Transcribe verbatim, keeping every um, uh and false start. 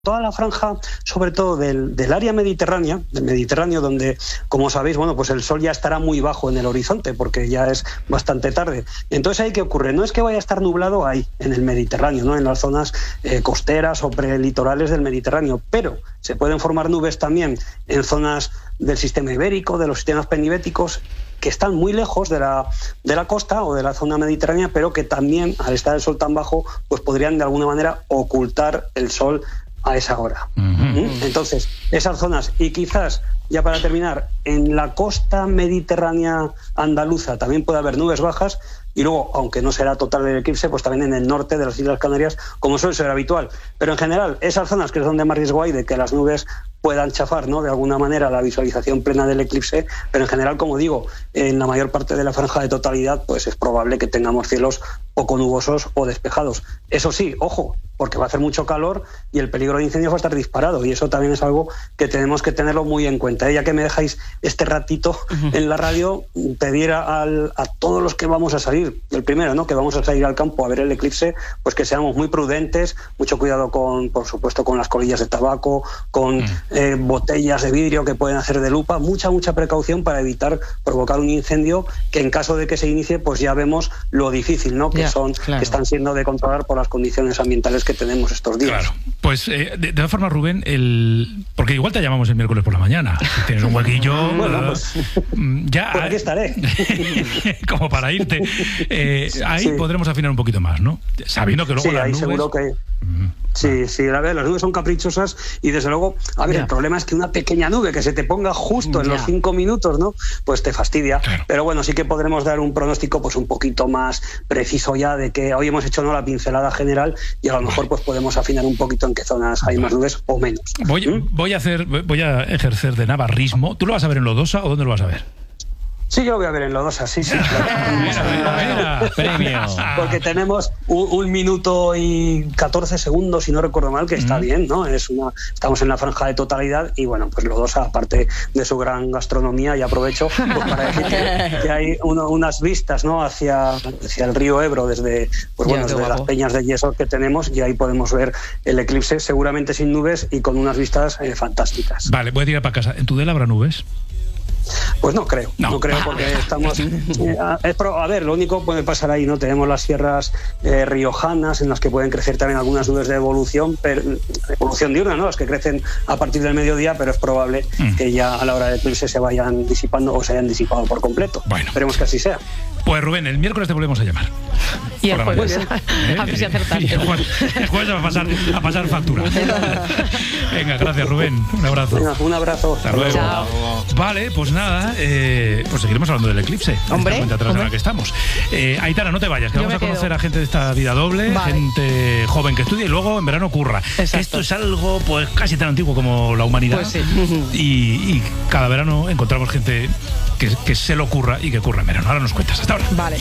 Toda la franja, sobre todo del, del área mediterránea, del Mediterráneo, donde, como sabéis, bueno, pues el sol ya estará muy bajo en el horizonte, porque ya es bastante tarde. Entonces, ¿ahí qué ocurre? No es que vaya a estar nublado ahí, en el Mediterráneo, ¿no? En las zonas eh, costeras o prelitorales del Mediterráneo, pero se pueden formar nubes también en zonas del sistema ibérico, de los sistemas penibéticos, que están muy lejos de la, de la costa o de la zona mediterránea, pero que también, al estar el sol tan bajo, pues podrían de alguna manera ocultar el sol a esa hora. Uh-huh. Entonces, esas zonas, y quizás, ya para terminar, en la costa mediterránea andaluza también puede haber nubes bajas, y luego, aunque no será total el eclipse, pues también en el norte de las Islas Canarias, como suele ser habitual. Pero en general, esas zonas que es donde más riesgo hay de que las nubes puedan chafar, ¿no?, de alguna manera la visualización plena del eclipse, pero en general, como digo, en la mayor parte de la franja de totalidad, pues es probable que tengamos cielos poco nubosos o despejados. Eso sí, ojo, porque va a hacer mucho calor y el peligro de incendios va a estar disparado, y eso también es algo que tenemos que tenerlo muy en cuenta. ¿eh? Ya que me dejáis este ratito uh-huh. en la radio, pedir a, a todos los que vamos a salir, el primero, ¿no?, que vamos a salir al campo a ver el eclipse, pues que seamos muy prudentes, mucho cuidado con, por supuesto, con las colillas de tabaco, con uh-huh. eh, botellas de vidrio que pueden hacer de lupa, mucha, mucha precaución para evitar provocar un incendio que en caso de que se inicie, pues ya vemos lo difícil, ¿no?, que, yeah, son, claro. que están siendo de controlar por las condiciones ambientales que tenemos estos días. Claro, pues eh, de, de todas formas, Rubén, el... porque igual te llamamos el miércoles por la mañana, si tienes un huequillo, bueno, pues, ya pues aquí estaré. Como para irte. Eh, ahí sí. podremos afinar un poquito más, ¿no? Sabiendo que luego sí, las ahí nubes... seguro que... Sí, sí, a ver, las nubes son caprichosas y desde luego, a ver, yeah. el problema es que una pequeña nube que se te ponga justo en yeah. los cinco minutos, ¿no?, pues te fastidia. Claro. Pero bueno, sí que podremos dar un pronóstico pues un poquito más preciso ya de que hoy hemos hecho no la pincelada general y a lo mejor pues podemos afinar un poquito en qué zonas hay más nubes o menos. Voy, ¿Mm? voy a hacer, voy a ejercer de navarrismo. ¿Tú lo vas a ver en Lodosa o dónde lo vas a ver? Sí, yo lo voy a ver en Lodosa, sí, sí. Claro. Mira, mira, mira, premio. Porque tenemos un, un minuto y catorce segundos, si no recuerdo mal, que está mm. bien, ¿no? Es una, estamos en la franja de totalidad y, bueno, pues Lodosa, aparte de su gran gastronomía, y aprovecho pues, para decir que, que hay uno, unas vistas, ¿no?, hacia, hacia el río Ebro, desde, pues, bueno, desde las peñas de yeso que tenemos, y ahí podemos ver el eclipse, seguramente sin nubes y con unas vistas eh, fantásticas. Vale, voy a tirar para casa. ¿En Tudela habrá nubes? Pues no creo, no, no creo porque estamos... Eh, a, es pro, a ver, lo único que puede pasar ahí, ¿no? Tenemos las sierras eh, riojanas en las que pueden crecer también algunas nubes de evolución, pero, evolución diurna, ¿no?, las que crecen a partir del mediodía, pero es probable mm. que ya a la hora de eclipse se vayan disipando o se hayan disipado por completo. Bueno. Esperemos que así sea. Pues Rubén, el miércoles te volvemos a llamar. Y el jueves, ¿eh? A ver si acertamos. El jueves, el jueves va a pasar, a pasar factura. Venga, gracias, Rubén. Un abrazo. Venga, un abrazo. Hasta luego. Chao. Vale, pues nada, eh, pues seguiremos hablando del eclipse. Hombre, en atrás en la que estamos. Eh, Aitana, no te vayas, que Yo vamos a conocer quedo. a gente de esta vida doble, vale. gente joven que estudia y luego en verano curra. Exacto. Esto es algo pues casi tan antiguo como la humanidad. Pues sí. y, y cada verano encontramos gente que, que se lo curra y que curra en verano. Ahora nos cuentas. Hasta ahora. Vale.